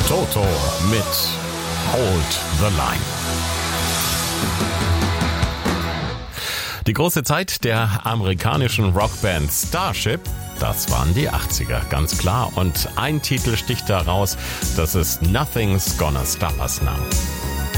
Toto mit Hold the Line. Die große Zeit der amerikanischen Rockband Starship, das waren die 80er, ganz klar. Und ein Titel sticht da raus, das ist Nothing's Gonna Stop Us Now.